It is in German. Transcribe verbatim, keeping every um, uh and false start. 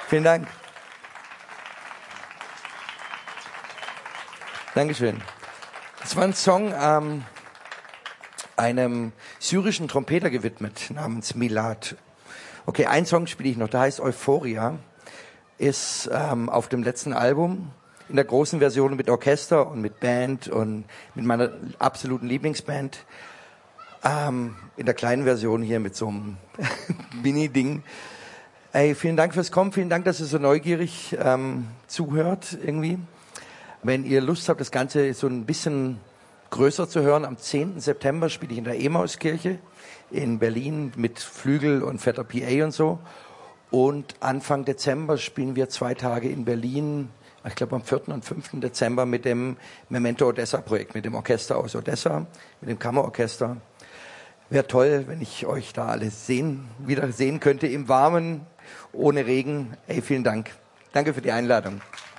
Vielen Dank. Dankeschön. Das war ein Song ähm, einem syrischen Trompeter gewidmet, namens Milad. Okay, einen Song spiele ich noch, der heißt Euphoria, ist ähm, auf dem letzten Album, in der großen Version mit Orchester und mit Band und mit meiner absoluten Lieblingsband. Ähm, in der kleinen Version hier mit so einem Mini-Ding. Ey, vielen Dank fürs Kommen, vielen Dank, dass ihr so neugierig ähm, zuhört irgendwie. Wenn ihr Lust habt, das Ganze so ein bisschen größer zu hören, am zehnten September spiele ich in der Emauskirche in Berlin mit Flügel und fetter P A und so. Und Anfang Dezember spielen wir zwei Tage in Berlin, ich glaube am vierten und fünften Dezember mit dem Memento Odessa Projekt, mit dem Orchester aus Odessa, mit dem Kammerorchester. Wäre toll, wenn ich euch da alle sehen, wieder sehen könnte im Warmen, ohne Regen. Ey, vielen Dank. Danke für die Einladung.